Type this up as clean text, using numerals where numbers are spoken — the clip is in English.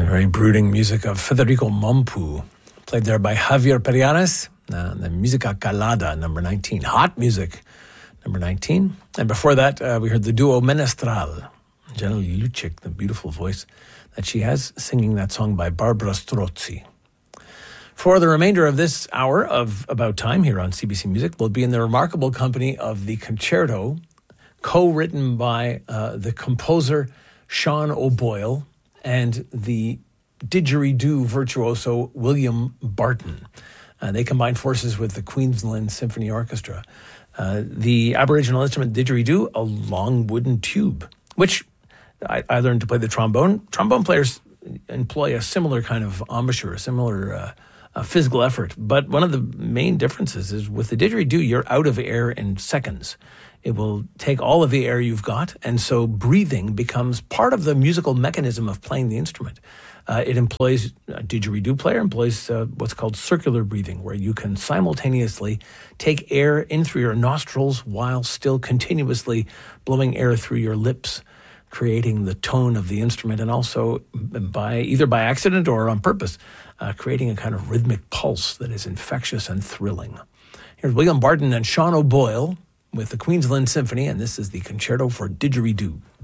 Very brooding music of Federico Mompu, played there by Javier Perianes, the Musica Calada, number 19. Hot music, number 19. And before that, we heard the duo Menestral, Jenna Lucic, the beautiful voice that she has, singing that song by Barbara Strozzi. For the remainder of this hour of About Time here on CBC Music, we'll be in the remarkable company of the concerto, co-written by the composer Sean O'Boyle and the didgeridoo virtuoso William Barton. They combined forces with the Queensland Symphony Orchestra. The Aboriginal instrument didgeridoo, a long wooden tube, which I learned to play the trombone. Trombone players employ a similar kind of embouchure, a similar physical effort. But one of the main differences is with the didgeridoo, you're out of air in seconds. It will take all of the air you've got, and so breathing becomes part of the musical mechanism of playing the instrument. It employs, a didgeridoo player employs what's called circular breathing, where you can simultaneously take air in through your nostrils while still continuously blowing air through your lips, creating the tone of the instrument, and also either by accident or on purpose, creating a kind of rhythmic pulse that is infectious and thrilling. Here's William Barton and Sean O'Boyle with the Queensland Symphony, and this is the Concerto for Didgeridoo.